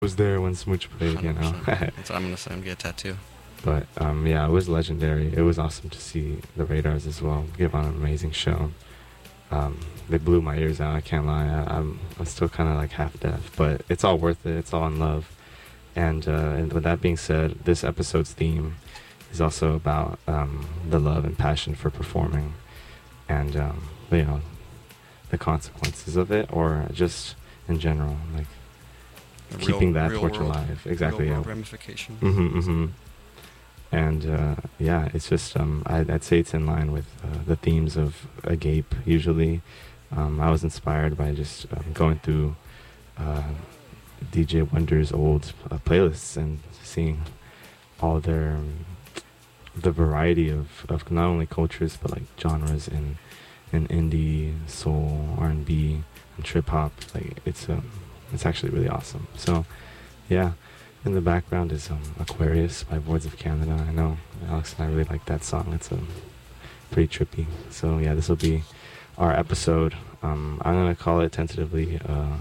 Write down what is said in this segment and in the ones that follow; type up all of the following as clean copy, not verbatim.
was there when Smooch played, you know. 100%. That's what I'm gonna say. I'm gonna get a tattoo. But yeah, it was legendary. It was awesome to see the Radars as well give on an amazing show. They blew my ears out. I can't lie. I'm still kind of like half deaf, but it's all worth it. It's all in love. And with that being said, this episode's theme is also about the love and passion for performing, and you know, the consequences of it, or just in general, like keeping that torch alive. Exactly. Real Yeah. world ramification. Mm-hmm. And yeah, it's just I'd say it's in line with the themes of Agape. Usually, I was inspired by just going through DJ Wonder's old playlists and seeing all their the variety of not only cultures but like genres in indie, soul, R&B, and trip hop. Like it's actually really awesome. So yeah. In the background is Aquarius by Boards of Canada. I know Alex and I really like that song. It's pretty trippy. So yeah, this will be our episode. I'm gonna call it tentatively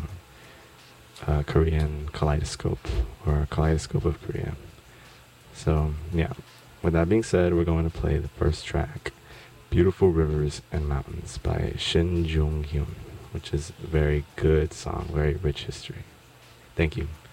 Korean Kaleidoscope, or Kaleidoscope of Korea. So yeah, with that being said, we're going to play the first track, Beautiful Rivers and Mountains by Shin Jung Hyun, which is a very good song, very rich history. Thank you.